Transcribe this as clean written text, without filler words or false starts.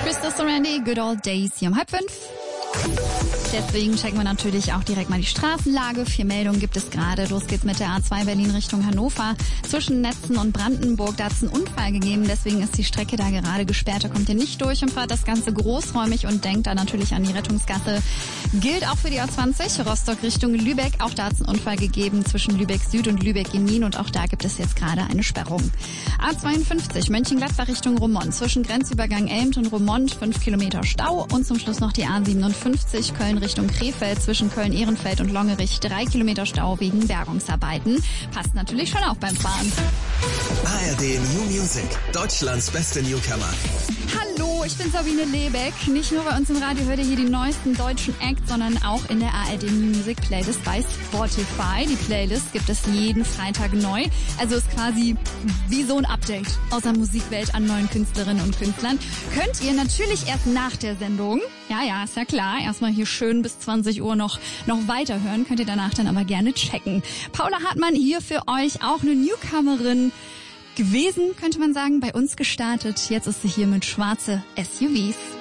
Crystal Sorandi, Good Old Days hier um 4:30. Deswegen checken wir natürlich auch direkt mal die Straßenlage. 4 Meldungen gibt es gerade. Los geht's mit der A2 Berlin Richtung Hannover. Zwischen Netzen und Brandenburg, da hat es einen Unfall gegeben. Deswegen ist die Strecke da gerade gesperrt. Da kommt ihr nicht durch und fahrt das Ganze großräumig und denkt da natürlich an die Rettungsgasse. Gilt auch für die A20 Rostock Richtung Lübeck. Auch da hat es einen Unfall gegeben zwischen Lübeck Süd und Lübeck-Genin. Und auch da gibt es jetzt gerade eine Sperrung. A52 Mönchengladbach Richtung Roermond. Zwischen Grenzübergang Elmt und Roermond 5 Kilometer Stau. Und zum Schluss noch die A57 Köln Richtung Krefeld zwischen Köln-Ehrenfeld und Longerich 3 Kilometer Stau wegen Bergungsarbeiten. Passt natürlich schon auf beim Fahren. ARD New Music, Deutschlands beste Newcomer. Hallo, ich bin Sabine Lebeck. Nicht nur bei uns im Radio hört ihr hier die neuesten deutschen Acts, sondern auch in der ARD New Music Playlist bei Spotify. Die Playlist gibt es jeden Freitag neu. Also ist quasi wie so ein Update aus der Musikwelt an neuen Künstlerinnen und Künstlern. Könnt ihr natürlich erst nach der Sendung, ja, ist ja klar, erstmal hier schön bis 20 Uhr noch weiterhören. Könnt ihr danach dann aber gerne checken. Paula Hartmann hier für euch, auch eine Newcomerin gewesen, könnte man sagen, bei uns gestartet. Jetzt ist sie hier mit Schwarze SUVs.